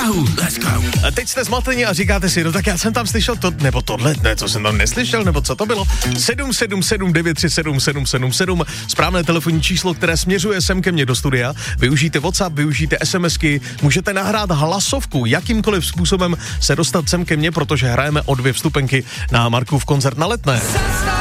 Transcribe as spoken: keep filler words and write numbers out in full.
Prahu. Let's go. A teď jste zmateni a říkáte si, no tak já jsem tam slyšel to, nebo tohle, ne, to jsem tam neslyšel, nebo co to bylo? sedm sedm sedm devět tři sedm sedm sedm sedm, správné telefonní číslo, které směřuje sem ke mně do studia. Využijte WhatsApp, využijte SMSky, můžete nahrát hlasovku, jakýmkoliv způsobem se dostat sem ke mně, protože hrajeme o dvě vstupenky na Markův koncert na Letné.